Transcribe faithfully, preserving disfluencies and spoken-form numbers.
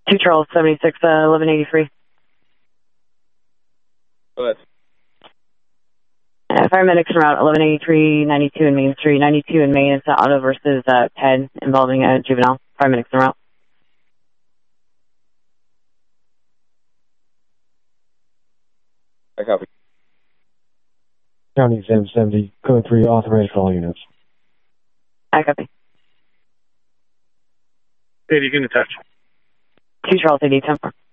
two Charles, seventy-six, uh, eleven eighty-three. Go ahead. Uh, paramedics en route, eleven eighty-three, ninety-two in Main Street. ninety-two in Main, it's uh, auto versus uh, Ted involving a juvenile. Paramedics en route. I copy. County seven seventy, code three, authorized for all units. I copy. Hey, you can attach. two Charles, eighty, ten four.